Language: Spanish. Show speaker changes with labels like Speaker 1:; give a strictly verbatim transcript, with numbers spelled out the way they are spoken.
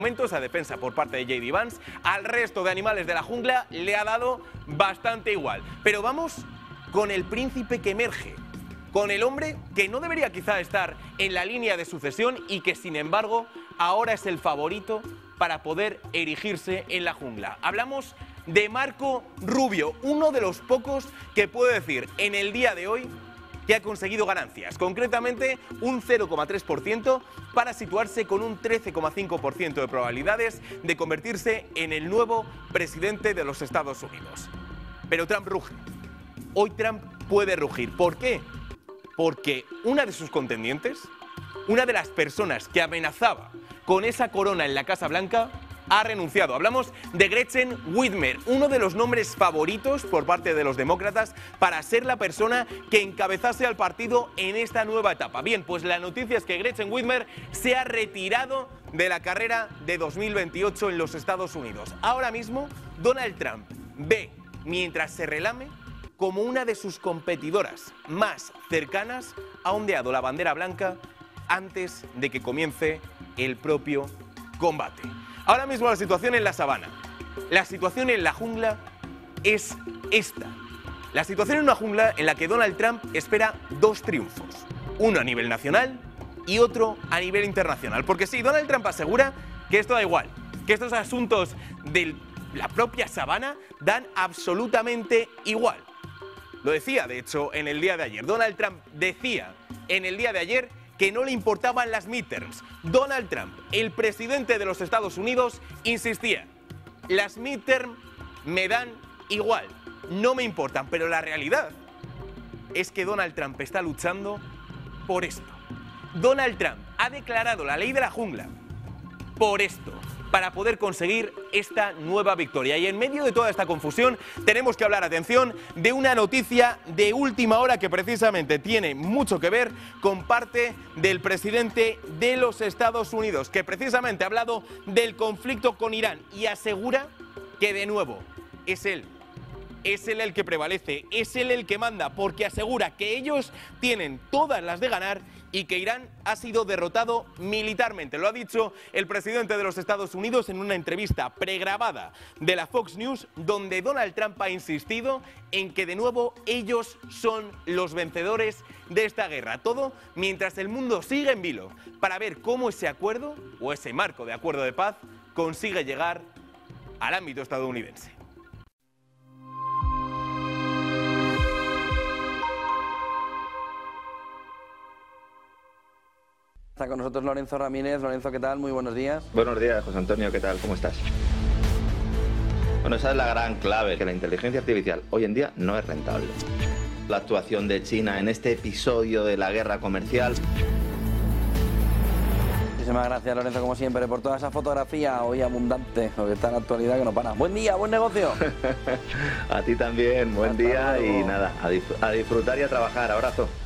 Speaker 1: Esa defensa por parte de J D Vance, al resto de animales de la jungla le ha dado bastante igual. Pero vamos con el príncipe que emerge, con el hombre que no debería quizá estar en la línea de sucesión y que sin embargo ahora es el favorito para poder erigirse en la jungla. Hablamos de Marco Rubio, uno de los pocos que puedo decir en el día de hoy que ha conseguido ganancias, concretamente un cero coma tres por ciento para situarse con un trece coma cinco por ciento de probabilidades de convertirse en el nuevo presidente de los Estados Unidos. Pero Trump ruge. Hoy Trump puede rugir. ¿Por qué? Porque una de sus contendientes, una de las personas que amenazaba con esa corona en la Casa Blanca, ha renunciado. Hablamos de Gretchen Whitmer, uno de los nombres favoritos por parte de los demócratas para ser la persona que encabezase al partido en esta nueva etapa. Bien, pues la noticia es que Gretchen Whitmer se ha retirado de la carrera de dos mil veintiocho en los Estados Unidos. Ahora mismo, Donald Trump ve, mientras se relame, como una de sus competidoras más cercanas ha ondeado la bandera blanca antes de que comience el propio combate. Ahora mismo la situación en la sabana, la situación en la jungla es esta. La situación en una jungla en la que Donald Trump espera dos triunfos, uno a nivel nacional y otro a nivel internacional. Porque sí, Donald Trump asegura que esto da igual, que estos asuntos de la propia sabana dan absolutamente igual. Lo decía, de hecho, en el día de ayer. Donald Trump decía en el día de ayer que no le importaban las midterms. Donald Trump, el presidente de los Estados Unidos, insistía: las midterms me dan igual, no me importan. Pero la realidad es que Donald Trump está luchando por esto. Donald Trump ha declarado la ley de la jungla por esto, para poder conseguir esta nueva victoria. Y en medio de toda esta confusión tenemos que hablar, atención, de una noticia de última hora que precisamente tiene mucho que ver con parte del presidente de los Estados Unidos, que precisamente ha hablado del conflicto con Irán y asegura que de nuevo es él. Es él el que prevalece, es él el que manda, porque asegura que ellos tienen todas las de ganar y que Irán ha sido derrotado militarmente. Lo ha dicho el presidente de los Estados Unidos en una entrevista pregrabada de la Fox News, donde Donald Trump ha insistido en que de nuevo ellos son los vencedores de esta guerra. Todo mientras el mundo sigue en vilo para ver cómo ese acuerdo, o ese marco de acuerdo de paz, consigue llegar al ámbito estadounidense.
Speaker 2: Está con nosotros Lorenzo Ramírez. Lorenzo, ¿qué tal? Muy buenos días.
Speaker 3: Buenos días, José Antonio, ¿qué tal? ¿Cómo estás? Bueno, esa es la gran clave, que la inteligencia artificial hoy en día no es rentable. La actuación de China en este episodio de la guerra comercial.
Speaker 2: Muchísimas gracias, Lorenzo, como siempre, por toda esa fotografía hoy abundante, lo que está en la actualidad que no para. Buen día, buen negocio.
Speaker 3: A ti también, buen
Speaker 2: Hasta
Speaker 3: día
Speaker 2: luego.
Speaker 3: Y nada, a disfrutar y a trabajar. Abrazo.